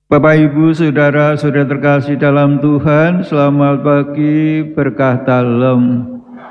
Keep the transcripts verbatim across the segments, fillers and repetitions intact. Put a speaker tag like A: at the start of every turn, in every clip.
A: Bapak, Ibu, Saudara, Saudara terkasih dalam Tuhan, selamat pagi, berkah dalam.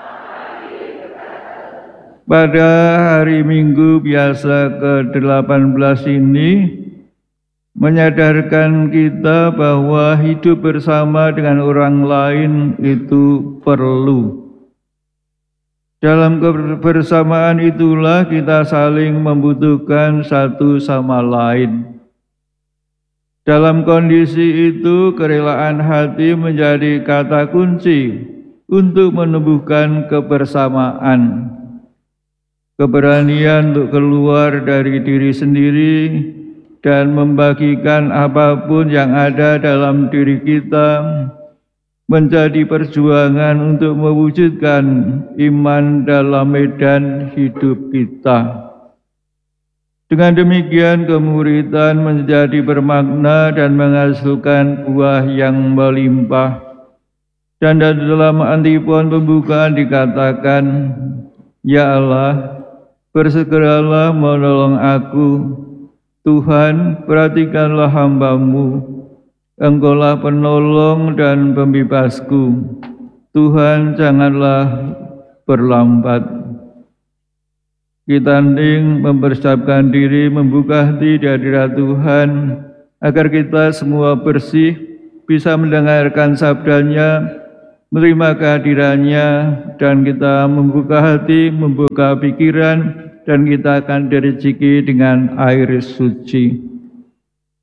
A: Pada hari Minggu biasa ke delapan belas ini, menyadarkan kita bahwa hidup bersama dengan orang lain itu perlu. Dalam kebersamaan itulah kita saling membutuhkan satu sama lain. Dalam kondisi itu, kerelaan hati menjadi kata kunci untuk menumbuhkan kebersamaan. Keberanian untuk keluar dari diri sendiri dan membagikan apapun yang ada dalam diri kita menjadi perjuangan untuk mewujudkan iman dalam medan hidup kita. Dengan demikian, kemuridan menjadi bermakna dan menghasilkan buah yang melimpah. Dan dalam antipon pembukaan dikatakan, "Ya Allah, bersegeralah menolong aku. Tuhan, perhatikanlah hamba-Mu. Engkaulah penolong dan pembebasku. Tuhan, janganlah berlambat." Kita hening mempersiapkan diri, membuka hati di hadirat Tuhan, agar kita semua bersih, bisa mendengarkan sabdanya, menerima kehadirannya, dan kita membuka hati, membuka pikiran, dan kita akan direzeki dengan air suci.